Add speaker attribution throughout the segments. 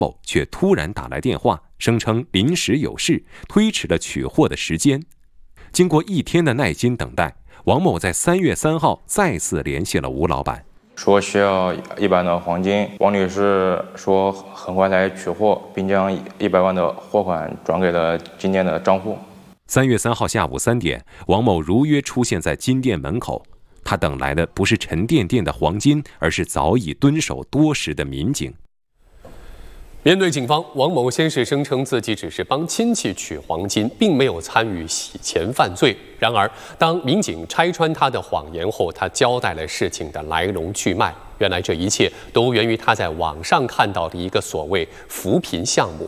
Speaker 1: 某却突然打来电话，声称临时有事，推迟了取货的时间。经过1天的耐心等待，王某在3月3号再次联系了吴老板，
Speaker 2: 说需要100万的黄金。王女士说很快来取货，并将100万的货款转给了金店的账户。
Speaker 1: 3月3号下午3点，王某如约出现在金店门口。他等来的不是沉甸甸的黄金，而是早已蹲守多时的民警。
Speaker 3: 面对警方，王某先是声称自己只是帮亲戚取黄金，并没有参与洗钱犯罪。然而，当民警拆穿他的谎言后，他交代了事情的来龙去脉。原来这一切都源于他在网上看到的一个所谓扶贫项目。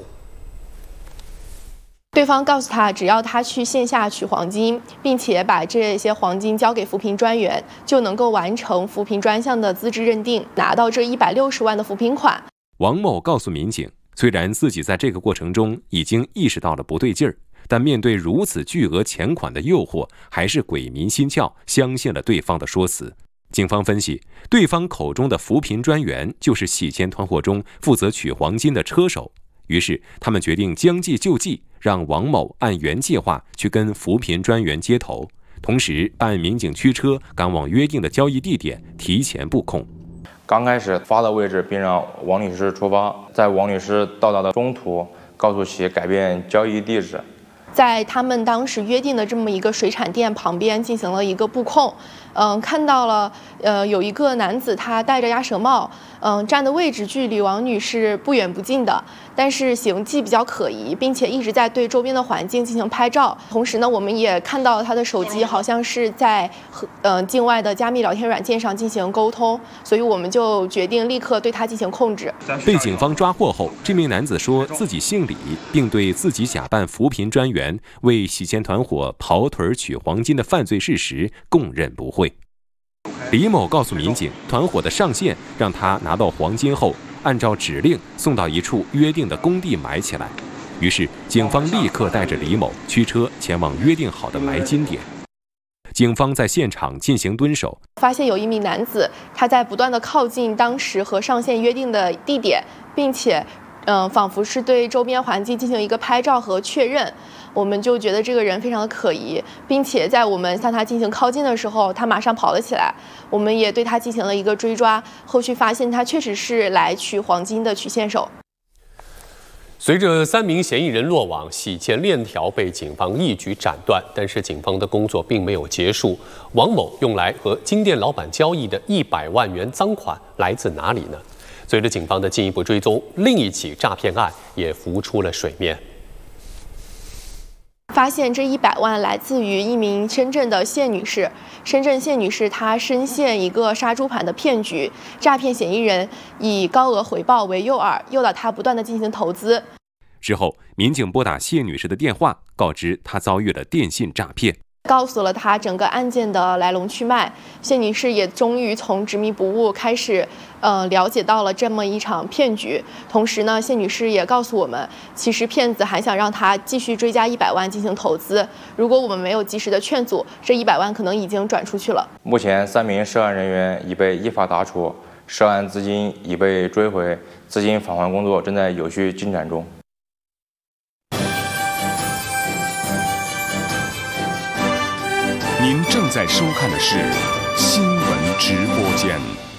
Speaker 4: 对方告诉他，只要他去线下取黄金，并且把这些黄金交给扶贫专员，就能够完成扶贫专项的资质认定，拿到这160万的扶贫款。
Speaker 1: 王某告诉民警，虽然自己在这个过程中已经意识到了不对劲儿，但面对如此巨额钱款的诱惑，还是鬼迷心窍，相信了对方的说辞。警方分析，对方口中的扶贫专员就是洗钱团伙中负责取黄金的车手。于是他们决定将计就计，让王某按原计划去跟扶贫专员接头，同时按民警驱车赶往约定的交易地点，提前布控。
Speaker 2: 刚开始发的位置，并让王女士出发，在王女士到达的中途，告诉其改变交易地址。
Speaker 4: 在他们当时约定的这么一个水产店旁边进行了一个布控，看到了有一个男子他戴着鸭舌帽，站的位置距离王女士不远不近的，但是行迹比较可疑，并且一直在对周边的环境进行拍照。同时呢，我们也看到他的手机好像是在境外的加密聊天软件上进行沟通，所以我们就决定立刻对他进行控制。
Speaker 1: 被警方抓获后，这名男子说自己姓李，并对自己假扮扶贫专员为洗钱团伙跑腿取黄金的犯罪事实供认不讳。李某告诉民警，团伙的上线让他拿到黄金后，按照指令送到一处约定的工地埋起来。于是警方立刻带着李某驱车前往约定好的埋金点。警方在现场进行蹲守，
Speaker 4: 发现有一名男子他在不断的靠近当时和上线约定的地点，并且仿佛是对周边环境进行一个拍照和确认。我们就觉得这个人非常的可疑，并且在我们向他进行靠近的时候，他马上跑了起来。我们也对他进行了一个追抓，后续发现他确实是来取黄金的取线手。
Speaker 3: 随着3名嫌疑人落网，洗钱链条被警方一举斩断。但是警方的工作并没有结束。王某用来和金店老板交易的100万元赃款来自哪里呢？随着警方的进一步追踪，另一起诈骗案也浮出了水面。
Speaker 4: 发现这100万来自于一名深圳的谢女士。深圳谢女士她深陷一个杀猪盘的骗局，诈骗嫌疑人以高额回报为诱饵，诱导她不断的进行投资。
Speaker 1: 之后，民警拨打谢女士的电话，告知她遭遇了电信诈骗，
Speaker 4: 告诉了她整个案件的来龙去脉。谢女士也终于从执迷不悟开始了解到了这么一场骗局。同时呢，谢女士也告诉我们，其实骗子还想让她继续追加100万进行投资，如果我们没有及时的劝阻，这100万可能已经转出去了。
Speaker 2: 目前3名涉案人员已被依法打处，涉案资金已被追回，资金返还工作正在有序进展中。
Speaker 5: 您正在收看的是新闻直播间。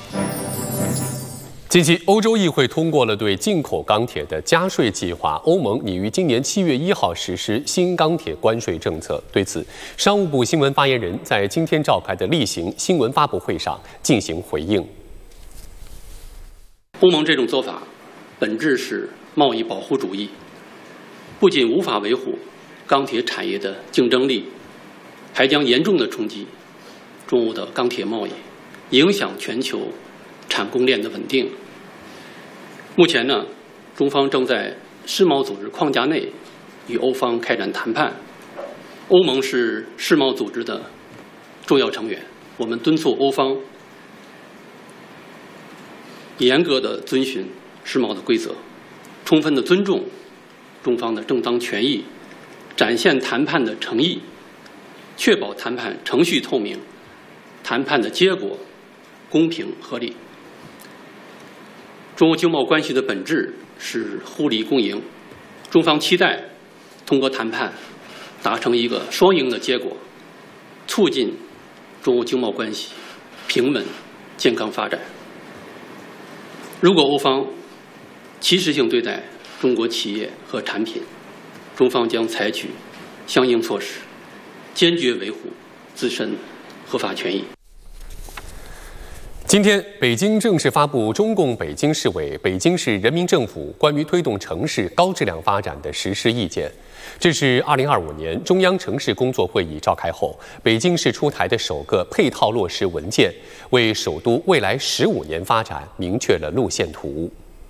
Speaker 3: 近期，欧洲议会通过了对进口钢铁的加税计划。欧盟拟于今年7月1号实施新钢铁关税政策。对此，商务部新闻发言人在今天召开的例行新闻发布会上进行回应。
Speaker 6: 欧盟这种做法本质是贸易保护主义，不仅无法维护钢铁产业的竞争力，还将严重地冲击中欧的钢铁贸易，影响全球产供链的稳定。目前呢，中方正在世贸组织框架内与欧方开展谈判。欧盟是世贸组织的重要成员，我们敦促欧方严格地遵循世贸的规则，充分地尊重中方的正当权益，展现谈判的诚意，确保谈判程序透明，谈判的结果公平合理。中欧经贸关系的本质是互利共赢，中方期待通过谈判达成一个双赢的结果，促进中欧经贸关系平稳健康发展。如果欧方歧视性对待中国企业和产品，中方将采取相应措施，坚决维护自身合法权益。
Speaker 3: 今天，北京正式发布中共北京市委、北京市人民政府关于推动城市高质量发展的实施意见。这是2025年中央城市工作会议召开后，北京市出台的首个配套落实文件，为首都未来15年发展明确了路线图。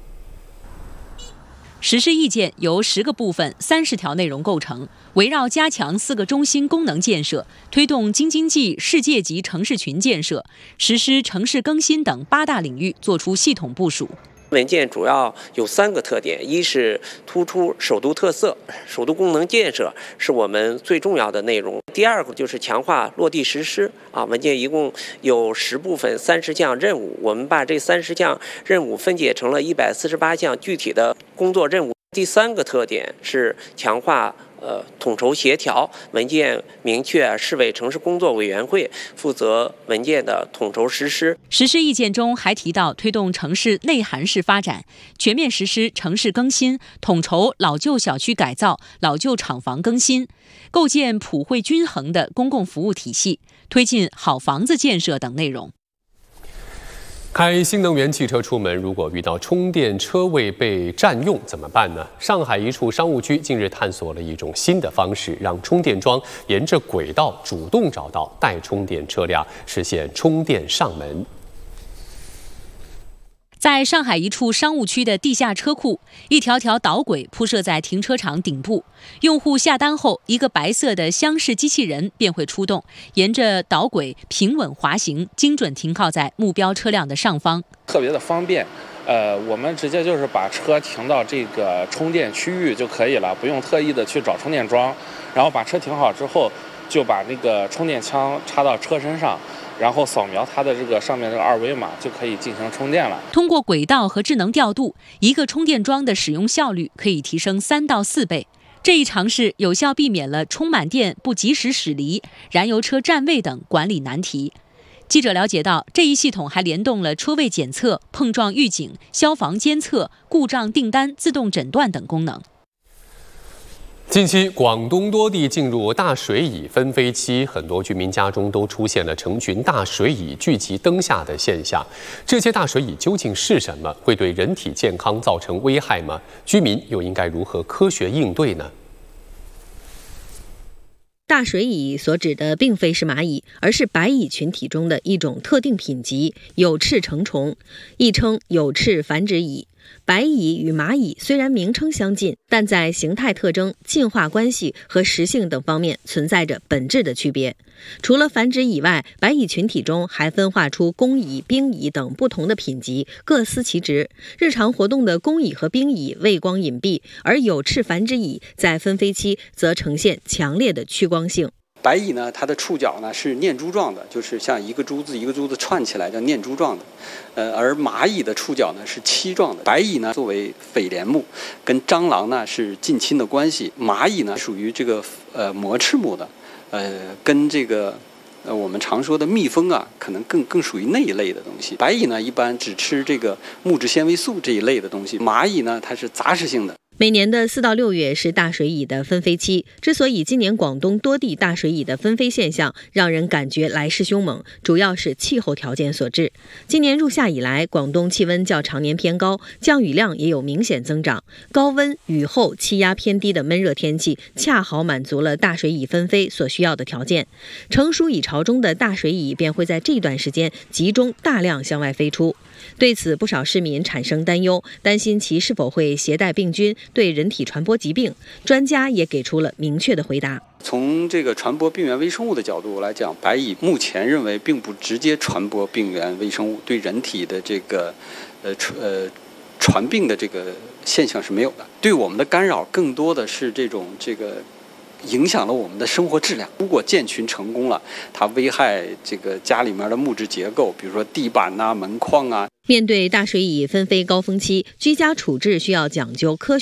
Speaker 7: 实施意见由10个部分、30条内容构成，围绕加强4个中心功能建设、推动京津冀世界级城市群建设、实施城市更新等8大领域作出系统部署。
Speaker 8: 文件主要有3个特点：一是突出首都特色，首都功能建设是我们最重要的内容；第二个就是强化落地实施。文件一共有10部分、30项任务，我们把这30项任务分解成了148项具体的工作任务。第3个特点是强化统筹协调，文件明确市委城市工作委员会负责文件的统筹实施。
Speaker 7: 实施意见中还提到推动城市内涵式发展，全面实施城市更新，统筹老旧小区改造、老旧厂房更新，构建普惠均衡的公共服务体系，推进好房子建设等内容。
Speaker 3: 开新能源汽车出门，如果遇到充电车位被占用怎么办呢？上海一处商务区近日探索了一种新的方式，让充电桩沿着轨道主动找到待充电车辆，实现充电上门。
Speaker 7: 在上海一处商务区的地下车库，一条条导轨铺设在停车场顶部，用户下单后，一个白色的厢式机器人便会出动，沿着导轨平稳滑行，精准停靠在目标车辆的上方，
Speaker 9: 特别的方便。我们直接就是把车停到这个充电区域就可以了，不用特意的去找充电桩，然后把车停好之后，就把那个充电枪插到车身上，然后扫描它的这个上面这个2维码，就可以进行充电了。
Speaker 7: 通过轨道和智能调度，一个充电桩的使用效率可以提升3到4倍。这一尝试有效避免了充满电不及时驶离、燃油车占位等管理难题。记者了解到，这一系统还联动了车位检测、碰撞预警、消防监测、故障订单自动诊断等功能。
Speaker 3: 近期，广东多地进入大水蚁纷飞期，很多居民家中都出现了成群大水蚁聚集灯下的现象。这些大水蚁究竟是什么？会对人体健康造成危害吗？居民又应该如何科学应对呢？
Speaker 10: 大水蚁所指的并非是蚂蚁，而是白蚁群体中的一种特定品级——有翅成虫，亦称有翅繁殖蚁。白蚁与蚂蚁虽然名称相近，但在形态特征、进化关系和食性等方面存在着本质的区别。除了繁殖以外，白蚁群体中还分化出工蚁、兵蚁等不同的品级，各司其职。日常活动的工蚁和兵蚁畏光隐蔽，而有翅繁殖蚁在分飞期则呈现强烈的趋光性。
Speaker 11: 白蚁呢，它的触角呢是念珠状的，就是像一个珠子一个珠子串起来叫念珠状的。而蚂蚁的触角呢是漆状的。白蚁呢作为蜚蠊目，跟蟑螂呢是近亲的关系。蚂蚁呢属于这个膜翅目的，跟这个我们常说的蜜蜂啊，可能更属于那一类的东西。白蚁呢一般只吃这个木质纤维素这一类的东西，蚂蚁呢它是杂食性的。
Speaker 10: 每年的4到6月是大水蚁的分飞期。之所以今年广东多地大水蚁的分飞现象让人感觉来势凶猛，主要是气候条件所致。今年入夏以来，广东气温较常年偏高，降雨量也有明显增长。高温、雨后、气压偏低的闷热天气，恰好满足了大水蚁分飞所需要的条件。成熟蚁巢中的大水蚁便会在这段时间集中大量向外飞出。对此，不少市民产生担忧，担心其是否会携带病菌，对人体传播疾病。专家也给出了明确的回答。
Speaker 11: 从这个传播病原微生物的角度来讲，白蚁目前认为并不直接传播病原微生物，对人体的这个传病的这个现象是没有的。对我们的干扰更多的是这个影响了我们的生活质量。如果建群成功了，它危害这个家里面的木质结构，比如说地板呐、门框啊。
Speaker 10: 面对大水蚁纷飞高峰期，居家处置需要讲究科学。